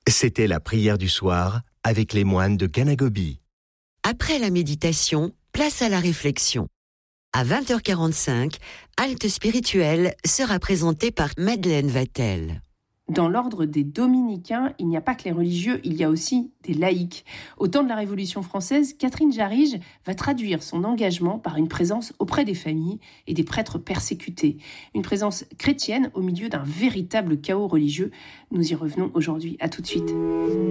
C'était la prière du soir avec les moines de Kanagobi. Après la méditation, place à la réflexion. À 20h45, Halte spirituelle sera présentée par Madeleine Vatel. Dans l'ordre des dominicains, il n'y a pas que les religieux, il y a aussi des laïcs. Au temps de la Révolution française, Catherine Jarige va traduire son engagement par une présence auprès des familles et des prêtres persécutés. Une présence chrétienne au milieu d'un véritable chaos religieux. Nous y revenons aujourd'hui. À tout de suite.